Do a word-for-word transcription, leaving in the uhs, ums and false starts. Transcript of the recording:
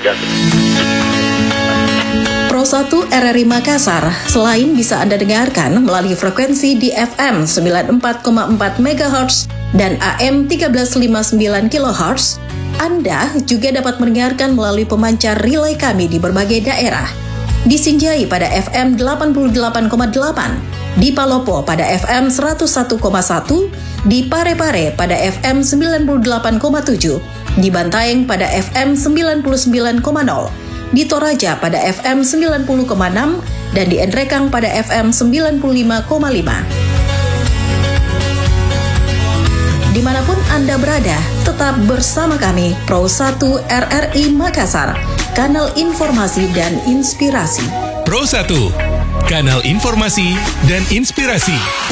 Dan Pro satu R R I Makassar selain bisa Anda dengarkan melalui frekuensi di F M sembilan puluh empat koma empat megahertz dan A M seribu tiga ratus lima puluh sembilan kilohertz, Anda juga dapat mendengarkan melalui pemancar relay kami di berbagai daerah. Di Sinjai pada F M delapan puluh delapan koma delapan, di Palopo pada F M seratus satu koma satu, di Parepare pada F M sembilan puluh delapan koma tujuh, di Bantaeng pada F M sembilan puluh sembilan koma nol, di Toraja pada F M sembilan puluh koma enam, dan di Endrekang pada F M sembilan puluh lima koma lima. Dimanapun Anda berada, tetap bersama kami, Pro satu R R I Makassar, kanal informasi dan inspirasi. Pro satu, kanal informasi dan inspirasi.